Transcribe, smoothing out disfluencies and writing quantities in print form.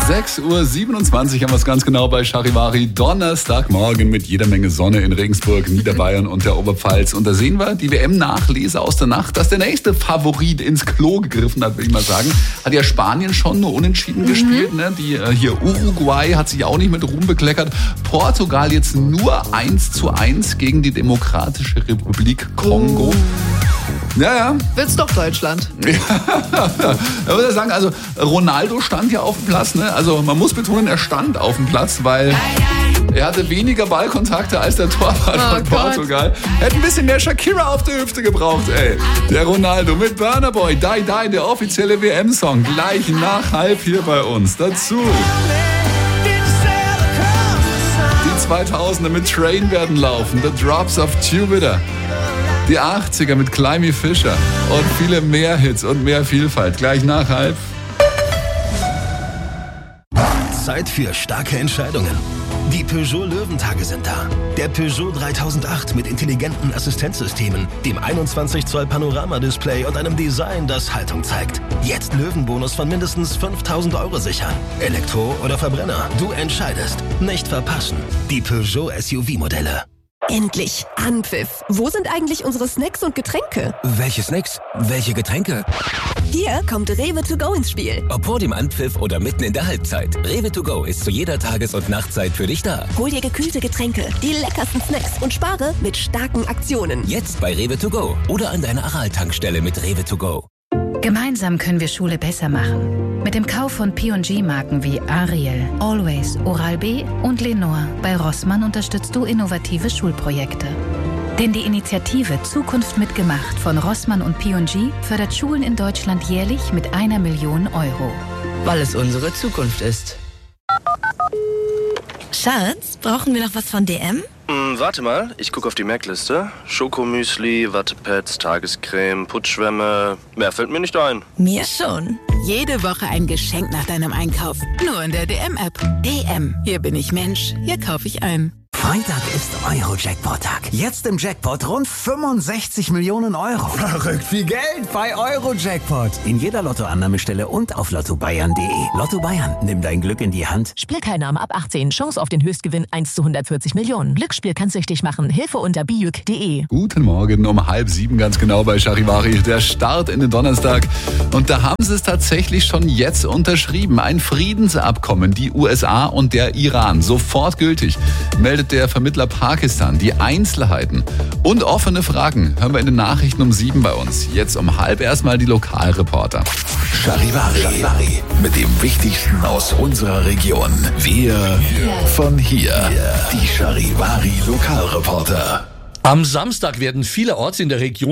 6.27 Uhr haben wir es ganz genau bei Charivari. Donnerstagmorgen mit jeder Menge Sonne in Regensburg, Niederbayern und der Oberpfalz. Und da sehen wir die WM-Nachlese aus der Nacht, dass der nächste Favorit ins Klo gegriffen hat, würde ich mal sagen. Hat ja Spanien schon nur unentschieden gespielt. Ne? Die hier Uruguay hat sich auch nicht mit Ruhm bekleckert. Portugal jetzt nur 1:1 gegen die Demokratische Republik Kongo. Ja. Wird's doch Deutschland. Da würde ich sagen, also Ronaldo stand ja auf dem Platz. Ne? Also man muss betonen, er stand auf dem Platz, weil er hatte weniger Ballkontakte als der Torwart von Portugal. Hätte ein bisschen mehr Shakira auf der Hüfte gebraucht, ey. Der Ronaldo mit Burna Boy, Die Die, der offizielle WM-Song. Gleich nach 12 hier bei uns. Dazu die 2000er mit Train werden laufen. The Drops of Jupiter. Die 80er mit Climby Fisher und viele mehr Hits und mehr Vielfalt. Gleich nach 12. Zeit für starke Entscheidungen. Die Peugeot Löwentage sind da. Der Peugeot 3008 mit intelligenten Assistenzsystemen, dem 21 Zoll Panoramadisplay und einem Design, das Haltung zeigt. Jetzt Löwenbonus von mindestens 5.000 € sichern. Elektro oder Verbrenner, du entscheidest. Nicht verpassen. Die Peugeot SUV-Modelle. Endlich Anpfiff. Wo sind eigentlich unsere Snacks und Getränke? Welche Snacks? Welche Getränke? Hier kommt Rewe to go ins Spiel. Ob vor dem Anpfiff oder mitten in der Halbzeit. Rewe to go ist zu jeder Tages- und Nachtzeit für dich da. Hol dir gekühlte Getränke, die leckersten Snacks und spare mit starken Aktionen. Jetzt bei Rewe to go oder an deiner Aral-Tankstelle mit Rewe to go. Gemeinsam können wir Schule besser machen. Mit dem Kauf von P&G-Marken wie Ariel, Always, Oral-B und Lenore bei Rossmann unterstützt du innovative Schulprojekte. Denn die Initiative Zukunft mitgemacht von Rossmann und P&G fördert Schulen in Deutschland jährlich mit 1 Million €. Weil es unsere Zukunft ist. Schatz, brauchen wir noch was von DM? Warte mal, ich gucke auf die Merkliste. Schokomüsli, Wattepads, Tagescreme, Putzschwämme. Mehr fällt mir nicht ein. Mir schon. Jede Woche ein Geschenk nach deinem Einkauf. Nur in der DM-App. DM. Hier bin ich Mensch. Hier kaufe ich ein. Freitag ist Euro-Jackpot-Tag. Jetzt im Jackpot rund 65 Millionen €. Verrückt viel Geld bei Euro-Jackpot. In jeder Lottoannahmestelle und auf lottobayern.de. Lotto Bayern, nimm dein Glück in die Hand. Spielteilnahme ab 18. Chance auf den Höchstgewinn 1:140 Millionen. Glücksspiel kann süchtig machen. Hilfe unter bijuk.de. Guten Morgen um 6:30 ganz genau bei Charivari. Der Start in den Donnerstag. Und da haben sie es tatsächlich schon jetzt unterschrieben. Ein Friedensabkommen. Die USA und der Iran. Sofort gültig. Meldet der Vermittler Pakistan. Die Einzelheiten und offene Fragen hören wir in den Nachrichten um 7 bei uns. Jetzt um 6:30 erstmal die Lokalreporter. Charivari. Mit dem Wichtigsten aus unserer Region. Wir von hier. Die Charivari Lokalreporter. Am Samstag werden vielerorts in der Region